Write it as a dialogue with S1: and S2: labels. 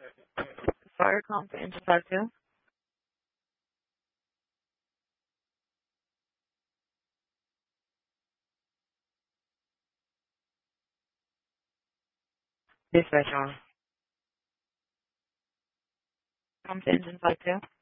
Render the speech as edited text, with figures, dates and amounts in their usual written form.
S1: Fire call to engine 52. Dispatch on. Come to engine 52.